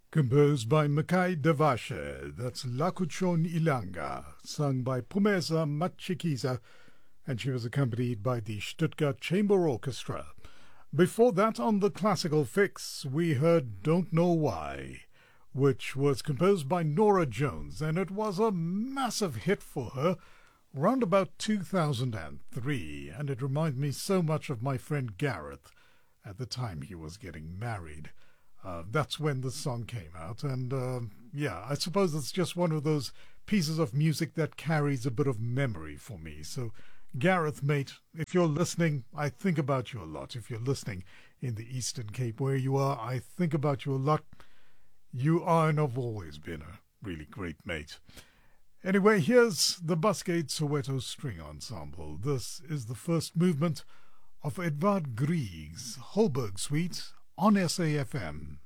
Composed by Mikhail Devashe, that's Lakuchon Ilanga, sung by Pumeza Matshikiza, and she was accompanied by the Stuttgart Chamber Orchestra. Before that, on the classical fix, we heard Don't Know Why, which was composed by Norah Jones, and it was a massive hit for her round about 2003, and it reminded me so much of my friend Gareth at the time he was getting married. That's when the song came out, and I suppose it's just one of those pieces of music that carries a bit of memory for me. So, Gareth, mate, if you're listening, I think about you a lot. If you're listening in the Eastern Cape where you are, I think about you a lot. You are and have always been a really great mate. Anyway, here's the Buscade Soweto String Ensemble. This is the first movement of Edvard Grieg's Holberg Suite on SAFM.